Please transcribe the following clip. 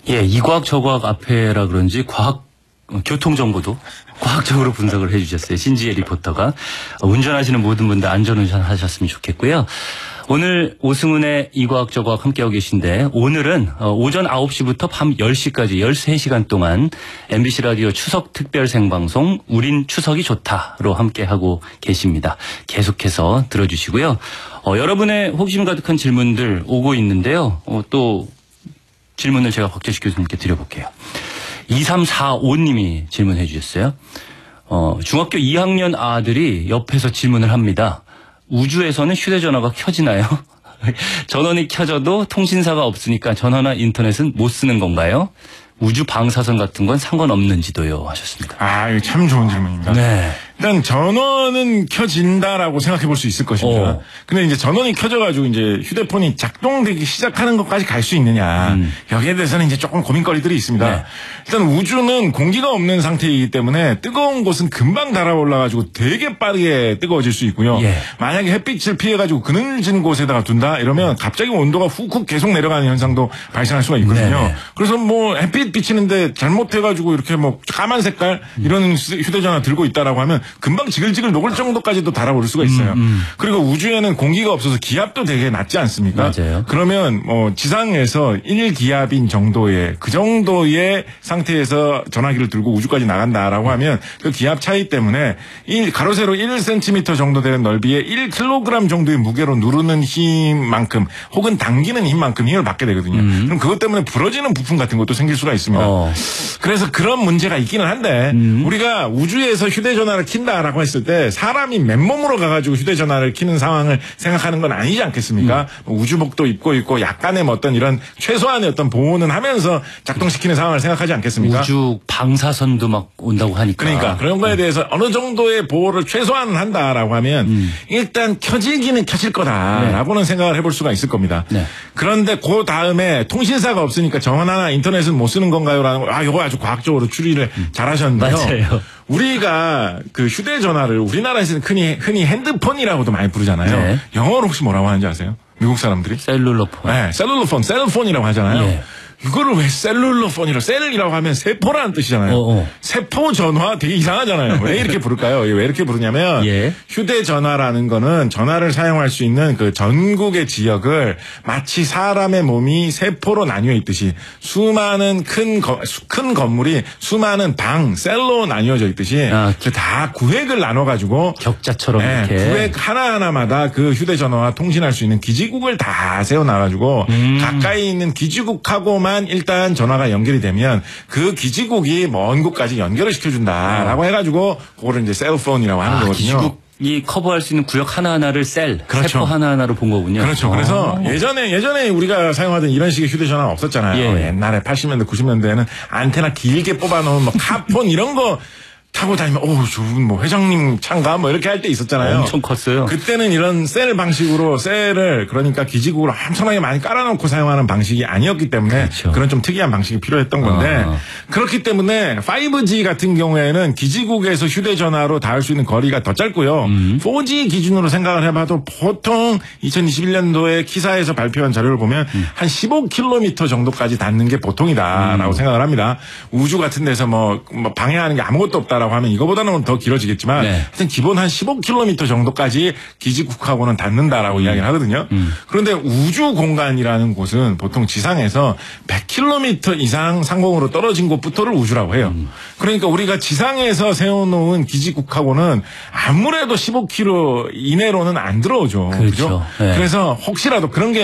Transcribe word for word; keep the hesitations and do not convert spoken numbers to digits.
예, 이과학 저과학 앞에라 그런지 과학 교통 정보도 과학적으로 분석을 해주셨어요. 신지혜 리포터가. 운전하시는 모든 분들 안전운전 하셨으면 좋겠고요. 오늘 오승훈의 이과학 저과학 함께하고 계신데 오늘은 오전 아홉 시부터 밤 열 시까지 열세 시간 동안 엠비씨 라디오 추석 특별 생방송 우린 추석이 좋다로 함께하고 계십니다. 계속해서 들어주시고요. 어, 여러분의 호기심 가득한 질문들 오고 있는데요. 어, 또 질문을 제가 박재식 교수님께 드려볼게요. 이삼사오 님이 질문해 주셨어요. 어, 중학교 이 학년 아들이 옆에서 질문을 합니다. 우주에서는 휴대전화가 켜지나요? 전원이 켜져도 통신사가 없으니까 전화나 인터넷은 못 쓰는 건가요? 우주 방사선 같은 건 상관없는지도요 하셨습니다. 아, 이거 참 좋은 질문입니다. 네. 일단 전원은 켜진다라고 생각해 볼 수 있을 것입니다. 어. 근데 이제 전원이 켜져가지고 이제 휴대폰이 작동되기 시작하는 것까지 갈 수 있느냐. 음. 여기에 대해서는 이제 조금 고민거리들이 있습니다. 네. 일단 우주는 공기가 없는 상태이기 때문에 뜨거운 곳은 금방 달아올라가지고 되게 빠르게 뜨거워질 수 있고요. 예. 만약에 햇빛을 피해가지고 그늘진 곳에다가 둔다 이러면 갑자기 온도가 훅훅 계속 내려가는 현상도 발생할 수가 있거든요. 네네. 그래서 뭐 햇빛 비치는데 잘못해가지고 이렇게 뭐 까만 색깔 이런 휴대전화 들고 있다라고 하면 금방 지글지글 녹을 정도까지도 달아오를 수가 있어요. 음, 음. 그리고 우주에는 공기가 없어서 기압도 되게 낮지 않습니까? 맞아요. 그러면 뭐 지상에서 일 기압인 정도의 그 정도의 상태에서 전화기를 들고 우주까지 나간다라고 하면 그 기압 차이 때문에 일 가로 세로 일 센티미터 정도 되는 넓이에 일 킬로그램 정도의 무게로 누르는 힘만큼 혹은 당기는 힘만큼 힘을 받게 되거든요. 음. 그럼 그것 때문에 부러지는 부품 같은 것도 생길 수가 있습니다. 어. 그래서 그런 문제가 있기는 한데 음. 우리가 우주에서 휴대전화를 킨다라고 했을 때 사람이 맨몸으로 가가지고 휴대전화를 키는 상황을 생각하는 건 아니지 않겠습니까? 음. 뭐 우주복도 입고 있고 약간의 뭐 어떤 이런 최소한의 어떤 보호는 하면서 작동시키는 상황을 생각하지 않겠습니까? 우주 방사선도 막 온다고 하니까. 그러니까 그런 거에 대해서 어느 정도의 보호를 최소한 한다라고 하면 음. 일단 켜지기는 켜질 거다라고는 네. 생각을 해볼 수가 있을 겁니다. 네. 그런데 그 다음에 통신사가 없으니까 전화나 인터넷은 못 쓰는 건가요라는 거, 아 이거 아주 과학적으로 추리를 잘하셨는데요. 맞아요. 우리가 그 휴대전화를 우리나라에서는 흔히 흔히 핸드폰이라고도 많이 부르잖아요. 네. 영어로 혹시 뭐라고 하는지 아세요? 미국 사람들이? 셀룰러폰. 네, 셀룰러폰, 셀폰이라고 하잖아요. 예. 이거를 왜 셀룰러폰이라고, 셀이라고 하면 세포라는 뜻이잖아요. 어, 어. 세포 전화 되게 이상하잖아요. 왜 이렇게 부를까요? 왜 이렇게 부르냐면 예. 휴대전화라는 거는 전화를 사용할 수 있는 그 전국의 지역을 마치 사람의 몸이 세포로 나뉘어 있듯이 수많은 큰, 거, 큰 건물이 수많은 방, 셀로 나뉘어져 있듯이 아, 그 다 구획을 나눠가지고 격자처럼 네, 이렇게. 구획 하나하나마다 그 휴대전화와 통신할 수 있는 기지국을 다 세워놔가지고 음. 가까이 있는 기지국하고만 일단 전화가 연결이 되면 그 기지국이 먼 곳까지 연결을 시켜준다라고 어. 해가지고 그거를 이제 셀폰이라고 하는 아, 거거든요. 기지국이 커버할 수 있는 구역 하나하나를 셀, 그렇죠. 세포 하나하나로 본 거군요. 그렇죠. 그래서 어. 예전에 예전에 우리가 사용하던 이런 식의 휴대전화는 없었잖아요. 예. 옛날에 팔십 년대 구십 년대에는 안테나 길게 뽑아놓은 뭐 카폰 이런 거 타고 다니면 오 좋은 뭐 회장님 창가 뭐 이렇게 할 때 있었잖아요. 엄청 컸어요. 그때는 이런 셀 방식으로 셀을 그러니까 기지국으로 엄청나게 많이 깔아놓고 사용하는 방식이 아니었기 때문에 그렇죠. 그런 좀 특이한 방식이 필요했던 건데 어. 그렇기 때문에 파이브지 같은 경우에는 기지국에서 휴대전화로 닿을 수 있는 거리가 더 짧고요. 음. 포지 기준으로 생각을 해봐도 보통 이천이십일 년도에 키사에서 발표한 자료를 보면 음. 한 십오 킬로미터 정도까지 닿는 게 보통이다라고 음. 생각을 합니다. 우주 같은 데서 뭐, 뭐 방해하는 게 아무것도 없다라고 하면 이거보다는 더 길어지겠지만 네. 하여튼 기본 한 십오 킬로미터 정도까지 기지국하고는 닿는다라고 음. 이야기를 하거든요. 음. 그런데 우주 공간이라는 곳은 보통 지상에서 백 킬로미터 이상 상공으로 떨어진 곳부터를 우주라고 해요. 음. 그러니까 우리가 지상에서 세워놓은 기지국하고는 아무래도 십오 킬로미터 이내로는 안 들어오죠. 그렇죠. 그죠? 네. 그래서 혹시라도 그런 게